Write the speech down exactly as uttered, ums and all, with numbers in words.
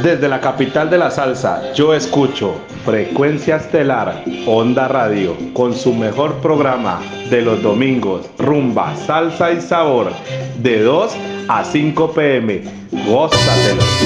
Desde la capital de la salsa, yo escucho Frecuencia Estelar, Onda Radio, con su mejor programa de los domingos, rumba, salsa y sabor, de dos a cinco p m. Gózatelo.